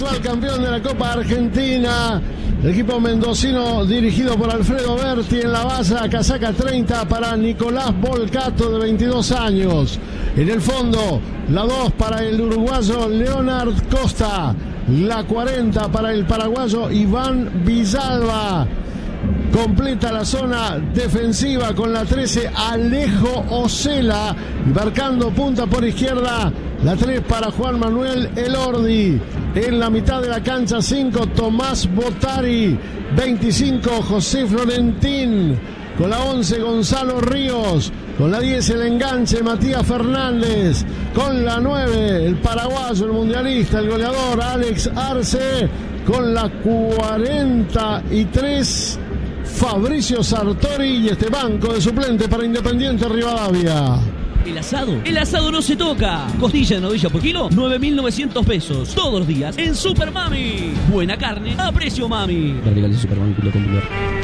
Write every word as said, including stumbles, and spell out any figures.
Actual campeón de la Copa Argentina, el equipo mendocino dirigido por Alfredo Berti. En la base, casaca treinta para Nicolás Volcato, de veintidós años. En el fondo, la dos para el uruguayo Leonard Costa, la cuarenta para el paraguayo Iván Villalba. Completa la zona defensiva con la trece Alejo Ocela, marcando punta por izquierda, la tres para Juan Manuel Elordi. En la mitad de la cancha, cinco Tomás Botari, veinticinco José Florentín, con la once Gonzalo Ríos, con la diez el enganche Matías Fernández, con la nueve el paraguayo, el mundialista, el goleador Alex Arce, con la cuarenta y tres Fabricio Sartori, y este banco de suplente para Independiente Rivadavia. El asado, el asado no se toca. Costilla de novilla por kilo, nueve mil novecientos pesos. Todos los días en Super Mami. Buena carne a precio mami. Verticales Super Mami, kilo con